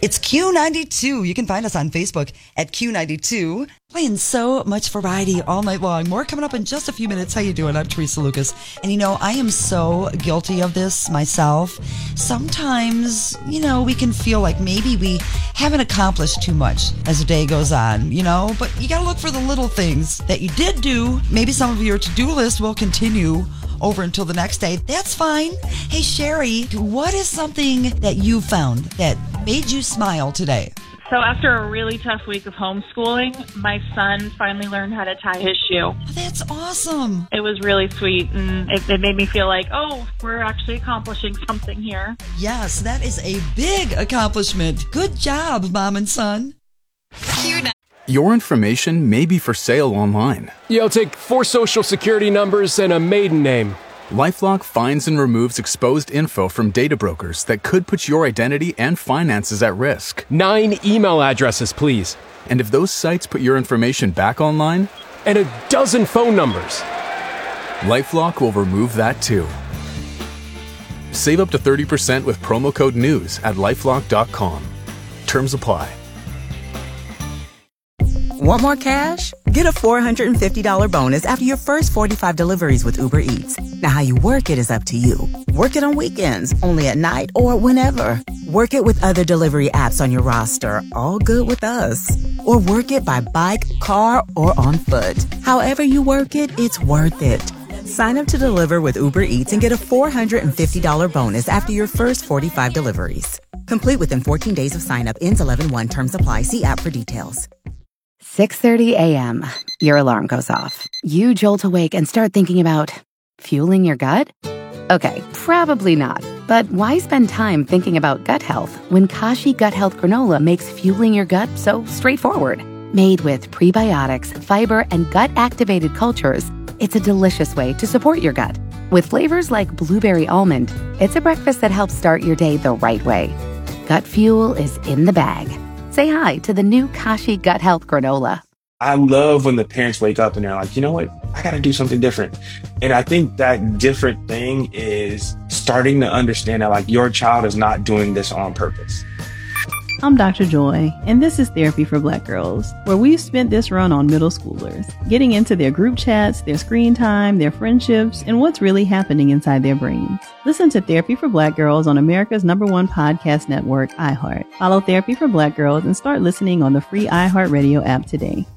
It's Q92. You can find us on Facebook at Q92. Playing so much variety all night long. More coming up in just a few minutes. How you doing? I'm Teresa Lucas. And I am so guilty of this myself. Sometimes, we can feel like maybe we haven't accomplished too much as the day goes on, but you got to look for the little things that you did do. Maybe some of your to-do list will continue over until the next day. That's fine. Hey, Sherry, what is something that you found that made you smile today? So after a really tough week of homeschooling, my son finally learned how to tie his shoe. Oh, that's awesome. It was really sweet, and it made me feel like, we're actually accomplishing something here. Yes, that is a big accomplishment. Good job, Mom and son. Your information may be for sale online. Yeah, I'll take 4 social security numbers and a maiden name. LifeLock finds and removes exposed info from data brokers that could put your identity and finances at risk. 9 email addresses, please. And if those sites put your information back online? And a dozen phone numbers. LifeLock will remove that too. Save up to 30% with promo code NEWS at LifeLock.com. Terms apply. Want more cash? Get a $450 bonus after your first 45 deliveries with Uber Eats. Now, how you work it is up to you. Work it on weekends, only at night, or whenever. Work it with other delivery apps on your roster, all good with us. Or work it by bike, car, or on foot. However you work it, it's worth it. Sign up to deliver with Uber Eats and get a $450 bonus after your first 45 deliveries. Complete within 14 days of sign up. Ends 11/1. Terms apply. See app for details. 6:30 a.m. Your alarm goes off. You jolt awake and start thinking about fueling your gut? Okay, probably not. But why spend time thinking about gut health when Kashi Gut Health Granola makes fueling your gut so straightforward? Made with prebiotics, fiber, and gut-activated cultures, it's a delicious way to support your gut. With flavors like blueberry almond, it's a breakfast that helps start your day the right way. Gut fuel is in the bag. Say hi to the new Kashi Gut Health Granola. I love when the parents wake up and they're like, you know what? I got to do something different. And I think that different thing is starting to understand that your child is not doing this on purpose. I'm Dr. Joy, and this is Therapy for Black Girls, where we've spent this run on middle schoolers, getting into their group chats, their screen time, their friendships, and what's really happening inside their brains. Listen to Therapy for Black Girls on America's #1 podcast network, iHeart. Follow Therapy for Black Girls and start listening on the free iHeartRadio app today.